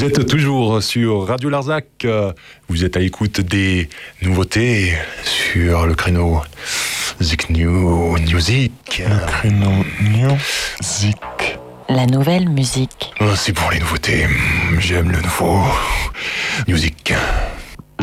Vous êtes toujours sur Radio Larzac. Vous êtes à l'écoute des nouveautés sur le créneau Zik New Music. Le créneau Music. La nouvelle musique. C'est pour les nouveautés. J'aime le nouveau. Music.